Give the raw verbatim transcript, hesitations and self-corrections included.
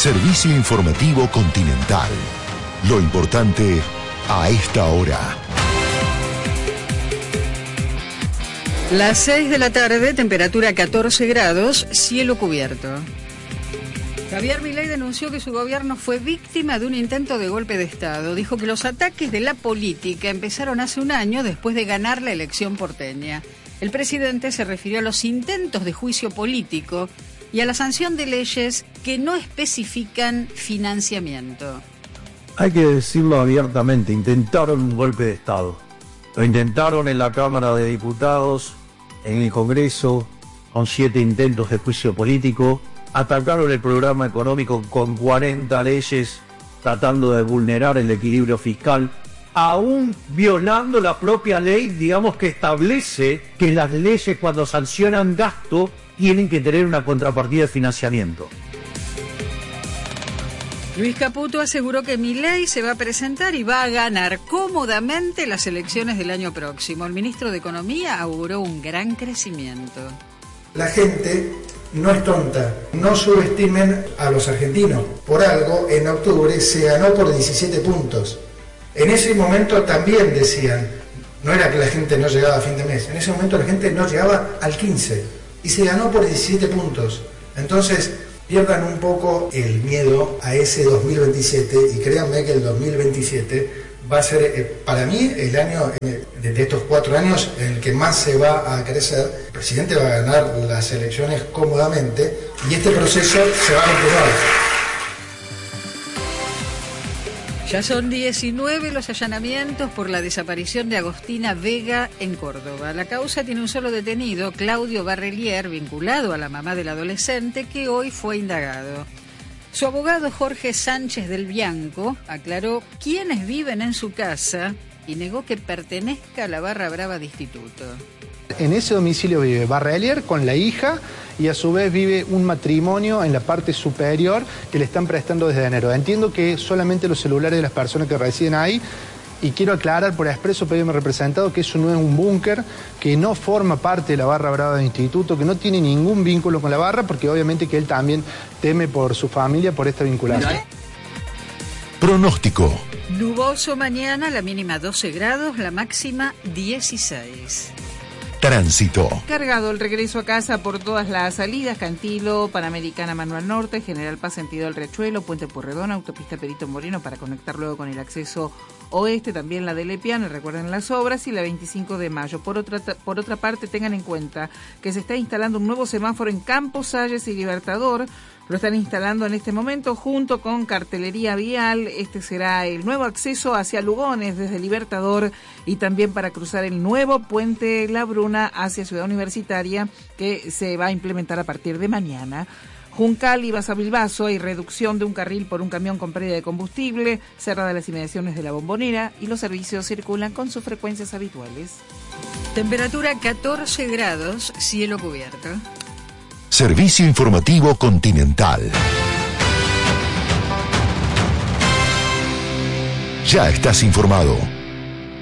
Servicio informativo Continental. Lo importante a esta hora. Las seis de la tarde, temperatura catorce grados, cielo cubierto. Javier Milei denunció que su gobierno fue víctima de un intento de golpe de Estado. Dijo que los ataques de la política empezaron hace un año después de ganar la elección porteña. El presidente se refirió a los intentos de juicio político y a la sanción de leyes que no especifican financiamiento. Hay que decirlo abiertamente, intentaron un golpe de Estado. Lo intentaron en la Cámara de Diputados, en el Congreso, con siete intentos de juicio político. Atacaron el programa económico con cuarenta leyes, tratando de vulnerar el equilibrio fiscal, aún violando la propia ley, digamos, que establece que las leyes, cuando sancionan gasto, tienen que tener una contrapartida de financiamiento. Luis Caputo aseguró que Milei se va a presentar y va a ganar cómodamente las elecciones del año próximo. El ministro de Economía auguró un gran crecimiento. La gente no es tonta, no subestimen a los argentinos. Por algo, en octubre se ganó por diecisiete puntos. En ese momento también decían, no era que la gente no llegaba a fin de mes, en ese momento la gente no llegaba al quince y se ganó por diecisiete puntos. Entonces, pierdan un poco el miedo a ese dos mil veintisiete y créanme que el dos mil veintisiete va a ser, eh, para mí, el año eh, de estos cuatro años en el que más se va a crecer. El presidente va a ganar las elecciones cómodamente y este proceso se va a continuar. Ya son diecinueve los allanamientos por la desaparición de Agostina Vega en Córdoba. La causa tiene un solo detenido, Claudio Barrelier, vinculado a la mamá del adolescente, que hoy fue indagado. Su abogado Jorge Sánchez del Bianco aclaró quiénes viven en su casa y negó que pertenezca a la barra brava de instituto. En ese domicilio vive Barrelier con la hija y a su vez vive un matrimonio en la parte superior que le están prestando desde enero. Entiendo que solamente los celulares de las personas que residen ahí, y quiero aclarar por expreso, pedime representado, que eso no es un búnker, que no forma parte de la barra brava del instituto, que no tiene ningún vínculo con la barra, porque obviamente que él también teme por su familia, por esta vinculación. Pronóstico. Nuboso mañana, la mínima doce grados, la máxima dieciséis. Tránsito. Cargado el regreso a casa por todas las salidas: Cantilo, Panamericana Manuel Norte, General Paz sentido El Riachuelo, Puente Pueyrredón, Autopista Perito Moreno para conectar luego con el acceso oeste, también la de Lepiane, recuerden las obras, y la veinticinco de mayo. Por otra, por otra parte, tengan en cuenta que se está instalando un nuevo semáforo en Campos, Salles y Libertador. Lo están instalando en este momento junto con cartelería vial. Este será el nuevo acceso hacia Lugones desde Libertador y también para cruzar el nuevo puente La Bruna hacia Ciudad Universitaria, que se va a implementar a partir de mañana. Juncal y Basavilbaso, hay reducción de un carril por un camión con pérdida de combustible, cerradas las inmediaciones de la Bombonera y los servicios circulan con sus frecuencias habituales. Temperatura catorce grados, cielo cubierto. Servicio informativo Continental. Ya estás informado.